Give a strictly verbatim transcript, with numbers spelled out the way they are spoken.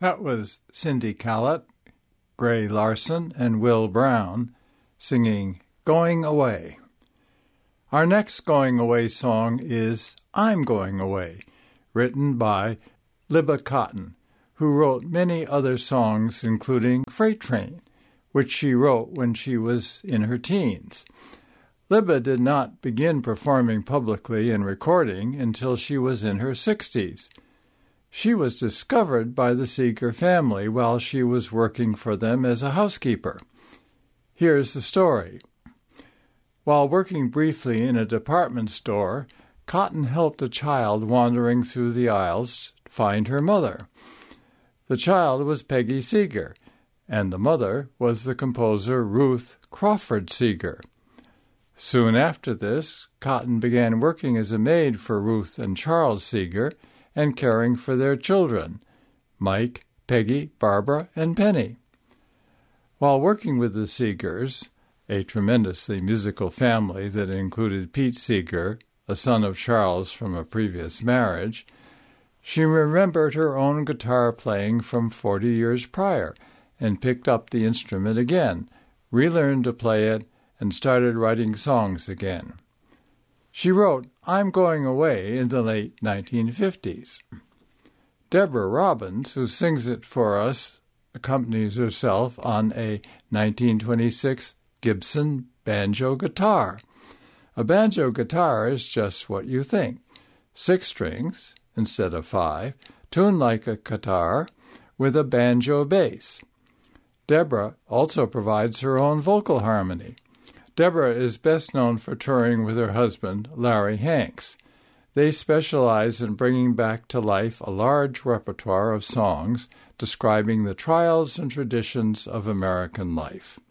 That was Cindy Callett, Gray Larson, and Will Brown singing Going Away. Our next Going Away song is I'm Going Away, written by Libba Cotten, who wrote many other songs including Freight Train, which she wrote when she was in her teens. Libba did not begin performing publicly and recording until she was in her sixties. She was discovered by the Seeger family while she was working for them as a housekeeper. Here's the story. While working briefly in a department store, Cotten helped a child wandering through the aisles find her mother. The child was Peggy Seeger, and the mother was the composer Ruth Crawford Seeger. Soon after this, Cotten began working as a maid for Ruth and Charles Seeger and caring for their children, Mike, Peggy, Barbara, and Penny. While working with the Seegers, a tremendously musical family that included Pete Seeger, a son of Charles from a previous marriage, she remembered her own guitar playing from forty years prior and picked up the instrument again, relearned to play it, and started writing songs again. She wrote I'm Going Away in the late nineteen fifties. Deborah Robbins, who sings it for us, accompanies herself on a nineteen twenty-six Gibson banjo guitar. A banjo guitar is just what you think. Six strings instead of five, tuned like a guitar with a banjo bass. Deborah also provides her own vocal harmony. Deborah is best known for touring with her husband, Larry Hanks. They specialize in bringing back to life a large repertoire of songs describing the trials and traditions of American life.